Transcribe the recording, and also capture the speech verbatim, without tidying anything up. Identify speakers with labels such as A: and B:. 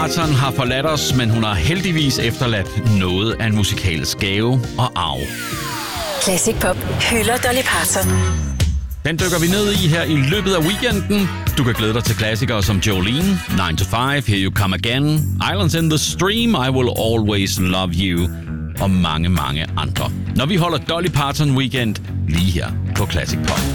A: Parton har forladt os, men hun har heldigvis efterladt noget af en musikalsk gave og arv.
B: Classic Pop hylder Dolly Parton.
A: Den dykker vi ned i her i løbet af weekenden. Du kan glæde dig til klassikere som Jolene, nine to five, Here You Come Again, Islands in the Stream, I Will Always Love You og mange, mange andre. Når vi holder Dolly Parton Weekend lige her på Classic Pop.